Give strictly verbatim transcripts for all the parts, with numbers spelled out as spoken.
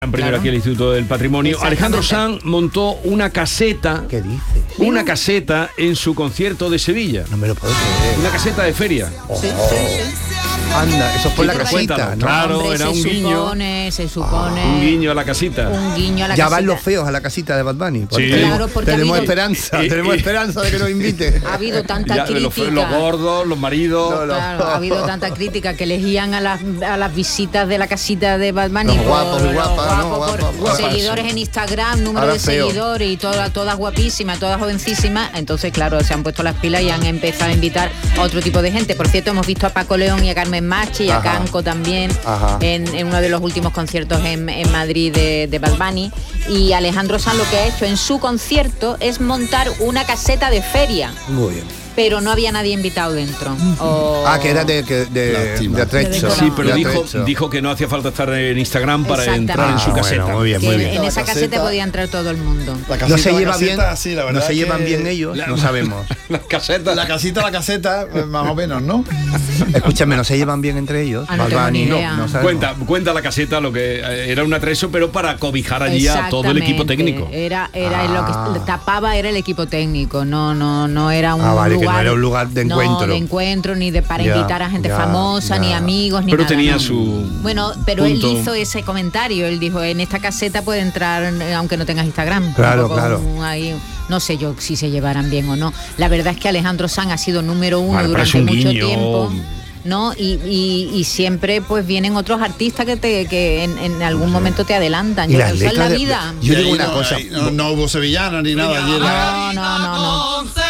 Primero claro. Aquí el Instituto del Patrimonio. Alejandro Sanz montó una caseta. ¿Qué dice? Una caseta en su concierto de Sevilla. No me lo puedo creer. Una caseta de feria. Oh. Sí, sí, sí. Anda, eso es por la casita, ¿no? Claro, Hombre, era un se guiño. Supone, se supone. Un guiño a la casita. Un guiño a la ya casita. van los feos a la casita de Bad Bunny. Sí. Claro, porque tenemos ha habido, esperanza, y, tenemos y, esperanza de que nos invite. Ha habido tanta ya, crítica. Los, los gordos, los maridos. No, no. Claro, ha habido tanta crítica que elegían a las, a las visitas de la casita de Bad Bunny. Los guapos, por, guapas, guapos, no, por guapas, guapas. seguidores en Instagram, número Ahora de feo. seguidores y todas, todas guapísimas, todas jovencísimas. Entonces, claro, se han puesto las pilas y han empezado a invitar a otro tipo de gente. Por cierto, hemos visto a Paco León y a Carmen Machi y a Ajá. Canco también en, en uno de los últimos conciertos en, en Madrid de, de Bad Bunny. Y Alejandro Sanz lo que ha hecho en su concierto es montar una caseta de feria. Muy bien. Pero no había nadie invitado dentro. O... Ah, que era de, de, de, de atrecho. De Sí, pero de dijo, atrecho. dijo que no hacía falta estar en Instagram para Exactamente. entrar en su Ah, caseta. bueno, muy bien, que muy en, bien. en esa La caseta caseta podía entrar todo el mundo. La casita, No se la lleva caseta, bien, sí, la no verdad se que llevan bien ellos, La- no sabemos. La caseta. La casita, la caseta, más o menos, ¿no? Escúchame, no se llevan bien entre ellos. Ah, no Bad tengo Bunny, ni no, idea. no sabemos. Cuenta, cuenta la caseta lo que eh, era un atrezo, pero para cobijar allí a todo el equipo Exactamente. técnico. Era, era Ah. lo que tapaba era el equipo técnico, no, no, no era un Ah, vale, que lugar. no era un lugar de encuentro. No, de encuentro, ni de para Ya, invitar a gente ya, famosa, ya. ni amigos, ni Pero nada. tenía no. su Bueno, pero punto. él hizo ese comentario, él dijo, en esta caseta puede entrar eh, aunque no tengas Instagram. Claro, Un poco claro. un- ahí, no sé yo si se llevarán bien o no. La verdad es que Alejandro Sanz ha sido número uno Vale, pero es durante un mucho guiño. tiempo. ¿No? Y, y, y siempre pues vienen otros artistas que te que en, en algún momento te adelantan. Y Yo, las eso es la letras de- vida. Yo Y digo ahí una no, cosa. ahí No, no hubo sevillana ni nada. allí en la- No, no, no, no.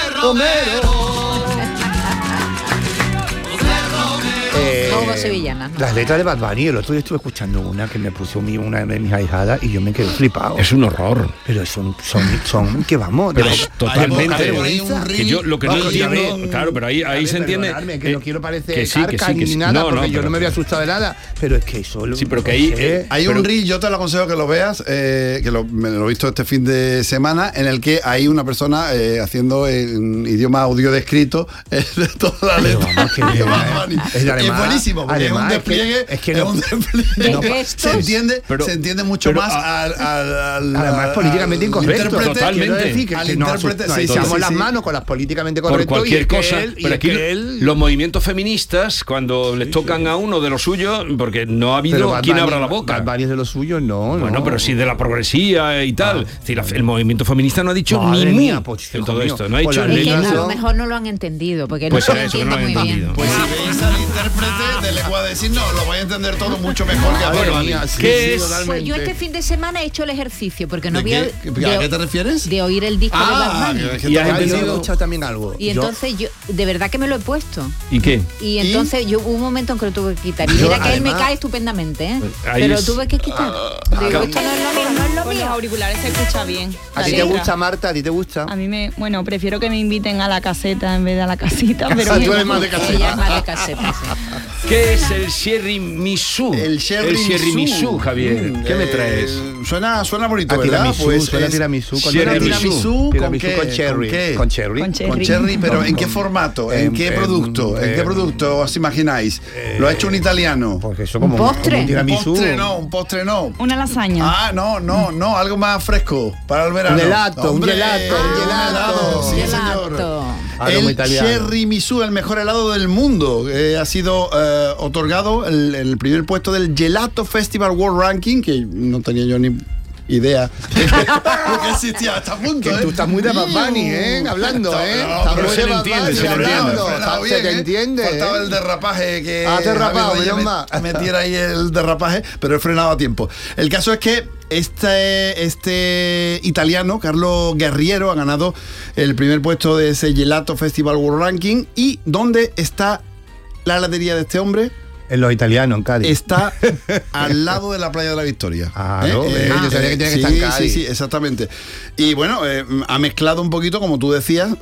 Eh, No hubo sevillanas, ¿no? Las letras de Bad Bunny, el otro día estuve escuchando una que me puso mi, una de mis ahijadas y yo me quedé flipado. Es un horror. Pero son, son, son, que vamos. Pero de- es totalmente. Hay por ahí un Que yo lo que no Vamos, ya entiendo, ves. claro, pero ahí, A ahí ver, se entiende. perdonadme, que eh, no quiero parecer que sí, que carca sí, que ni sí. nada, No, porque no, yo no pero- me había asustado de nada, pero es que eso lo- Sí, pero que no ahí, sé. eh, Hay Pero- un reel, yo te lo aconsejo que lo veas, eh, que lo, me lo he visto este fin de semana, en el que hay una persona eh, haciendo en idioma audio descrito eh, de toda la Pero letra. vamos, que de bien, Bad ¿eh? Bunny. Es de Es además- buenísimo, porque es un además es que- despliegue. es que no- un despliegue. De gestos. se entiende, Pero- se entiende mucho pero, más ah, al, al, al- Además, al- políticamente al incorrecto. intérprete, Totalmente. Quiero decir que, al que nos, intérprete, nos sí, sí, echamos sí, las sí. manos con las políticamente por correcto cualquier y es que cosa, él- y pero es aquí que él- los movimientos feministas cuando les tocan a uno de los suyos, porque no ha habido pero Bad quien Bunny- abra la boca. Bad Bunny es de los suyos, no. Bueno, no. pero sí de la progresía y tal. Es decir, la- el movimiento feminista no ha dicho Madre ni mía, mu pues, en hijo todo mío. esto. No ha Pues dicho las Es ni que letras a mu. lo mejor no lo han entendido, porque Pues no era lo eso que no entiendo lo han muy bien. entendido. Pues si veis al intérprete de lengua de decir, no, lo vais a entender todo mucho mejor que a Madre Bad mía, Bunny. sí, ¿Qué sí, es? totalmente. Pues yo este fin de semana he hecho el ejercicio, porque no ¿De había qué? de, ¿A qué te refieres? de oír el disco de Bad Ah, Bunny. que- que Y te has Ah, has yo he entendido- escuchado también algo. Y entonces yo, de verdad que me lo he puesto. ¿Y qué? Y entonces yo hubo un momento en que lo tuve que quitar. Y Yo, mira que él me además- cae estupendamente, ¿eh? Ahí Pero es- lo tuve que quitar. Digo, esto no es lo mío, no es lo Con los mío. auriculares se escucha bien. ¿A la ti te letra. gusta, Marta? ¿A ti te gusta? A mí me, bueno, prefiero que me inviten a la caseta en vez de a la casita, pero Tú eres más de caseta. Ella es más de caseta, sí. ¿Qué es el Sherry Misu? El Sherry Misu, Javier. Mm, ¿Qué me eh, traes? Suena, suena bonito, A ¿verdad? tiramisú, suena es- tiramisú con suena tiramisú. tiramisú con Tiramisú qué? con cherry. qué? Con cherry. Con cherry. Con cherry, pero Con- ¿en qué con- formato? ¿En em, qué em, producto? ¿En qué em, producto os imagináis? ¿Lo ha hecho un italiano? Porque eso como ¿Un postre? como Un tiramisú. postre no, un postre no. una lasaña. Ah, no, no, no, algo más fresco para el verano. Un gelato, un Hombre, gelato, un un gelato. helado, sí, Gelato. señor. Algo El italiano. Cherry Misu, el mejor helado del mundo, eh, ha sido eh, otorgado el, el primer puesto del Gelato Festival World Ranking, que no tenía yo ni idea de que existía hasta punto. Que ¿eh? tú estás muy de Bad Bunny, ¿eh? Hablando, No, ¿eh? no, Estás pero muy se de le Bad entiende, Bunny se le entiende. hablando. Frenado Se bien, te ¿eh? entiende. Faltaba ¿eh? el derrapaje que Ah, derrapado, Javier Reyes menos mal. me- metiera ahí el derrapaje, pero he frenado a tiempo. El caso es que este, este italiano, Carlo Guerriero, ha ganado el primer puesto de ese Gelato Festival World Ranking. ¿Y dónde está la heladería de este hombre? En los italianos, en Cádiz. Está al lado de la playa de la Victoria. Ah, ¿no? Eh, yo sabía que tenía que sí, estar en Cádiz. Sí, sí, exactamente. Y bueno, eh, ha mezclado un poquito, como tú decías,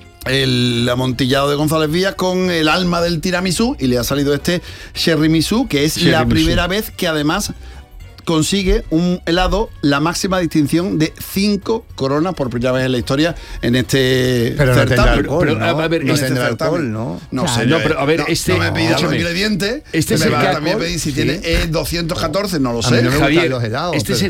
el amontillado de González Vías con el alma del tiramisú y le ha salido este Cherry Misu, que es Cherry la Misu. primera vez que además consigue un helado la máxima distinción de cinco coronas por primera vez en la historia en este Pero no tendrá certamen. alcohol, Pero, ¿no? a ver, no este tendrá certamen. alcohol, ¿no? No Claro, sé, no, yo, pero, a ver, no, este- no me pidas los escúchame. ingredientes. Este que es me el va que a también alcohol, pedir si sí. tiene E doscientos catorce, no lo A sé. mí no me Javier, gustan los helados. este es pero-